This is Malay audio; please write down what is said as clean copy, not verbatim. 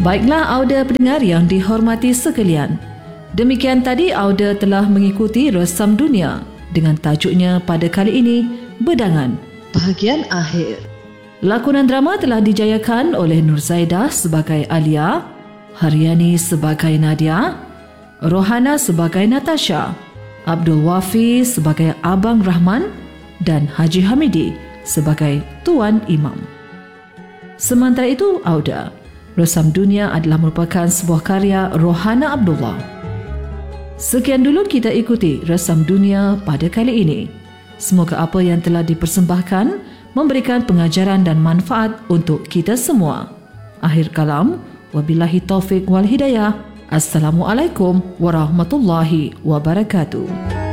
Baiklah audio pendengar yang dihormati sekalian. Demikian tadi audio telah mengikuti Resam Dunia dengan tajuknya pada kali ini Bedangan Bahagian Akhir. Lakonan drama telah dijayakan oleh Nur Zaidah sebagai Alia, Haryani sebagai Nadia, Rohana sebagai Natasha, Abdul Wafi sebagai Abang Rahman dan Haji Hamidi sebagai Tuan Imam. Sementara itu, audio Resam Dunia adalah merupakan sebuah karya Rohana Abdullah. Sekian dulu kita ikuti Resam Dunia pada kali ini. Semoga apa yang telah dipersembahkan memberikan pengajaran dan manfaat untuk kita semua. Akhir kalam, wabillahi taufiq wal hidayah. Assalamualaikum warahmatullahi wabarakatuh.